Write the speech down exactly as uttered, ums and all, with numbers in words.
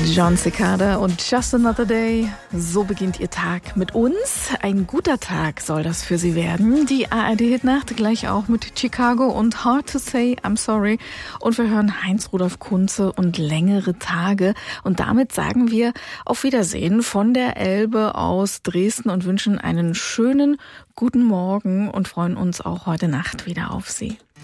Jon Secada und Just Another Day. So beginnt Ihr Tag mit uns. Ein guter Tag soll das für Sie werden. Die A R D-Hitnacht gleich auch mit Chicago und Hard to Say I'm Sorry. Und wir hören Heinz-Rudolf Kunze und Längere Tage. Und damit sagen wir auf Wiedersehen von der Elbe aus Dresden und wünschen einen schönen guten Morgen und freuen uns auch heute Nacht wieder auf Sie.